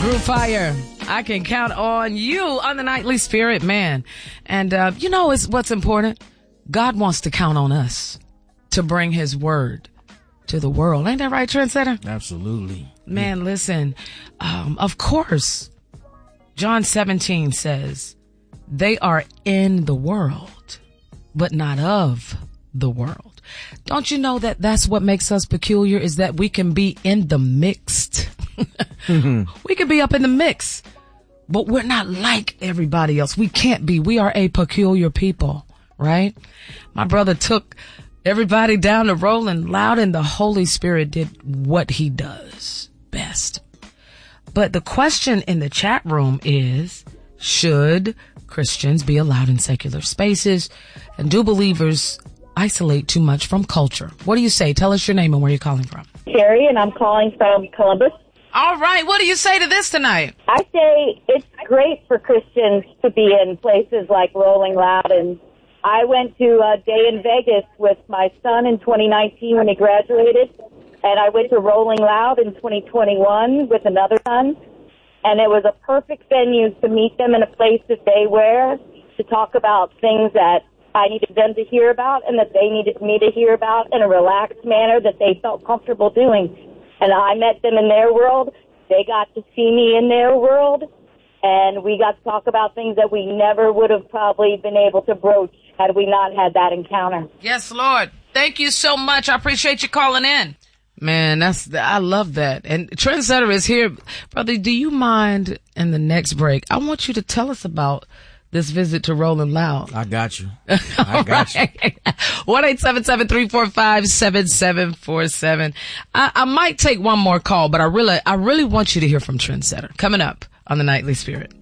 Through fire, I can count on you on the Nightly Spirit, man. And, is what's important? God wants to count on us to bring his word to the world. Ain't that right, Trendsetter? Absolutely. Man, listen, of course, John 17 says, they are in the world, but not of the world. Don't you know that that's what makes us peculiar, is that we can be in the mixed. We could be up in the mix, but we're not like everybody else. We can't be. We are a peculiar people, right? My brother took everybody down to Rolling Loud, and the Holy Spirit did what he does best. But the question in the chat room is, should Christians be allowed in secular spaces? And do believers isolate too much from culture? What do you say? Tell us your name and where you're calling from. Sherry, and I'm calling from Columbus. All right. What do you say to this tonight? I say it's great for Christians to be in places like Rolling Loud. And I went to a day in Vegas with my son in 2019 when he graduated. And I went to Rolling Loud in 2021 with another son. And it was a perfect venue to meet them in a place that they were, to talk about things that I needed them to hear about and that they needed me to hear about in a relaxed manner that they felt comfortable doing. And I met them in their world. They got to see me in their world. And we got to talk about things that we never would have probably been able to broach had we not had that encounter. Yes, Lord. Thank you so much. I appreciate you calling in. Man, I love that. And Trendsetter is here. Brother, do you mind in the next break? I want you to tell us about this visit to Rolling Loud. I got you. I got you. 1-877-345-7747. I might take one more call, but I really want you to hear from Trendsetter. Coming up on the Nightly Spirit.